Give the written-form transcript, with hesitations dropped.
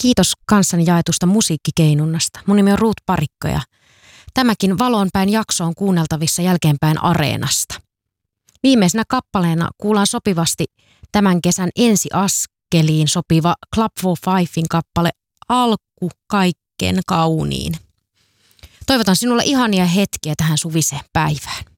Kiitos kanssani jaetusta musiikkikeinunnasta. Mun nimi on Ruut Parikko ja tämäkin Valoonpäin jakso on kuunneltavissa jälkeenpäin Areenasta. Viimeisenä kappaleena kuullaan sopivasti tämän kesän ensiaskeliin sopiva Club 45 kappale Alku kaikkein kauniin. Toivotan sinulle ihania hetkiä tähän suviseen päivään.